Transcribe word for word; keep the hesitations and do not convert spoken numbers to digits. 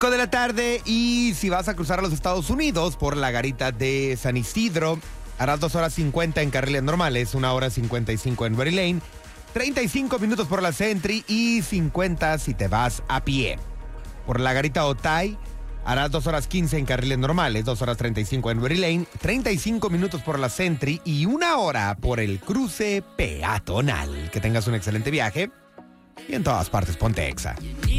de la tarde, y si vas a cruzar a los Estados Unidos por la garita de San Isidro, harás dos horas cincuenta en carriles normales, una hora cincuenta y cinco en Ready Lane, treinta y cinco minutos por la Sentry y cincuenta si te vas a pie. Por la garita Otay, harás dos horas quince en carriles normales, dos horas treinta y cinco en Ready Lane, treinta y cinco minutos por la Sentry y una hora por el cruce peatonal. Que tengas un excelente viaje y en todas partes ponte Exa.